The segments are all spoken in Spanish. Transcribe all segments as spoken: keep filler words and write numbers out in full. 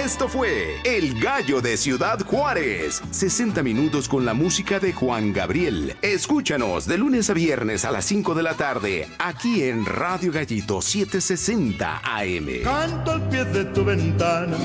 Esto fue El Gallo de Ciudad Juárez. sesenta minutos con la música de Juan Gabriel. Escúchanos de lunes a viernes a las cinco de la tarde, aquí en Radio Gallito setecientos sesenta A M. Canto al pie de tu ventana,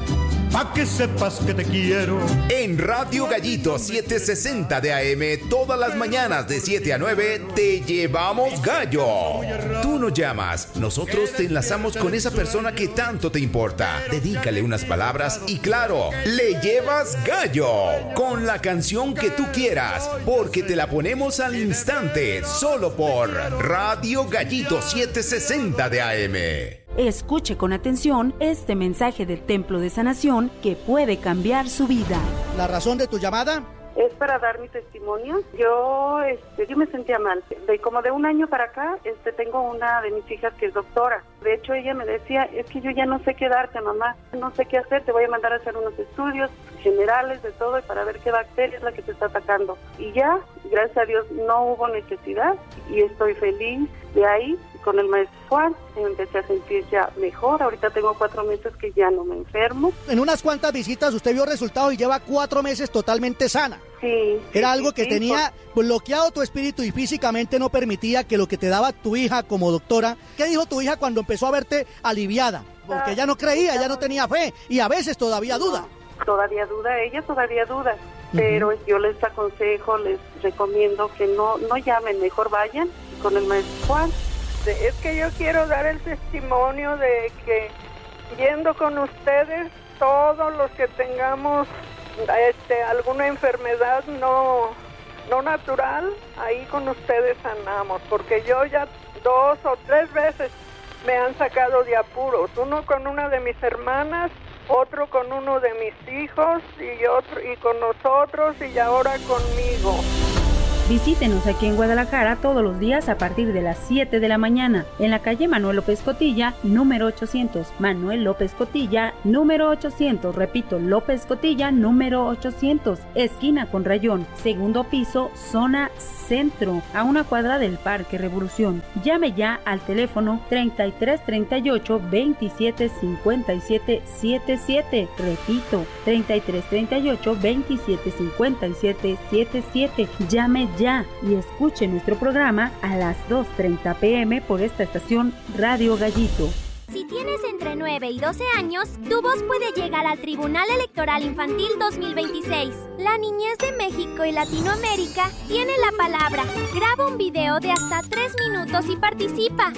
pa' que sepas que te quiero. En Radio Gallito setecientos sesenta de A M, todas las mañanas de siete a nueve, te llevamos gallo. Tú nos llamas, nosotros te enlazamos con esa persona que tanto te importa. Dedícale unas palabras y claro, le llevas gallo con la canción que tú quieras, porque te la ponemos al instante, solo por Radio Gallito setecientos sesenta de A M. Escuche con atención este mensaje del Templo de Sanación que puede cambiar su vida. ¿La razón de tu llamada? Es para dar mi testimonio. Yo, este, yo me sentía mal. De como de un año para acá, este, tengo una de mis hijas que es doctora. De hecho, ella me decía, es que yo ya no sé qué darte, mamá. No sé qué hacer, te voy a mandar a hacer unos estudios generales de todo y para ver qué bacteria es la que te está atacando. Y ya, gracias a Dios, no hubo necesidad y estoy feliz. De ahí, con el maestro Juan, empecé a sentir ya mejor. Ahorita tengo cuatro meses que ya no me enfermo. En unas cuantas visitas usted vio resultados y lleva cuatro meses totalmente sana. Sí. Era sí, algo que sí, tenía por... bloqueado tu espíritu y físicamente no permitía que lo que te daba tu hija como doctora. ¿Qué dijo tu hija cuando empezó a verte aliviada? Porque ella no creía, ella no tenía fe y a veces todavía duda. No, todavía duda, ella todavía duda. Uh-huh. Pero yo les aconsejo, les recomiendo que no, no llamen, mejor vayan con el maestro Juan. Es que yo quiero dar el testimonio de que yendo con ustedes, todos los que tengamos este, alguna enfermedad no, no natural, ahí con ustedes sanamos, porque yo ya dos o tres veces me han sacado de apuros, uno con una de mis hermanas, otro con uno de mis hijos y otro y con nosotros y ahora conmigo. Visítenos aquí en Guadalajara todos los días a partir de las siete de la mañana en la calle Manuel López Cotilla, número ochocientos. Manuel López Cotilla, número ochocientos. Repito, López Cotilla, número ochocientos. Esquina con Rayón, segundo piso, zona centro, a una cuadra del Parque Revolución. Llame ya al teléfono treinta y tres treinta y ocho veintisiete cincuenta y siete setenta y siete. Repito, treinta y tres treinta y ocho veintisiete cincuenta y siete setenta y siete. Llame ya y escuche nuestro programa a las dos treinta pm por esta estación Radio Gallito. Si tienes entre nueve y doce años, tu voz puede llegar al Tribunal Electoral Infantil dos mil veintiséis. La niñez de México y Latinoamérica tiene la palabra. Graba un video de hasta tres minutos y participa.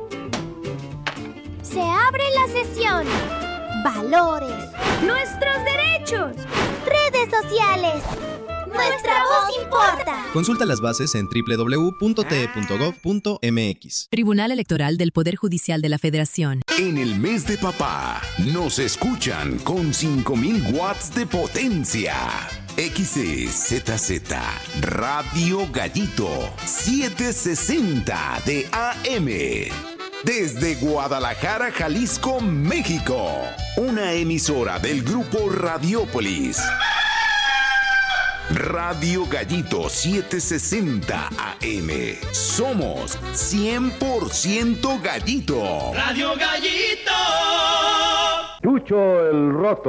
Se abre la sesión. Valores. Nuestros derechos. Redes sociales. ¡Nuestra voz importa! Consulta las bases en doble u doble u doble u punto t e punto gov punto m x. Tribunal Electoral del Poder Judicial de la Federación. En el mes de papá, nos escuchan con cinco mil watts de potencia. X C Z Z Radio Gallito setecientos sesenta de A M. Desde Guadalajara, Jalisco, México. Una emisora del grupo Radiópolis. Radio Gallito setecientos sesenta A M. Somos cien por ciento Gallito. Radio Gallito. Chucho el Roto.